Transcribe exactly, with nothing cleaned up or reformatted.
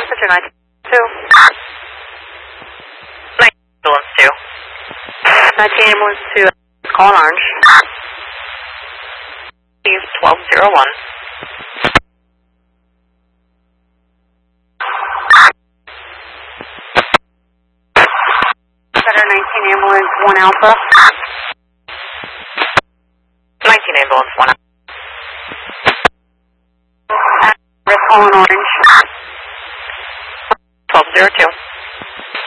Passenger nine two. Ambulance two. nineteen ambulance two. Call orange. Steve twelve zero one. Center nineteen ambulance one alpha. nineteen ambulance one. Red call on orange. twelve zero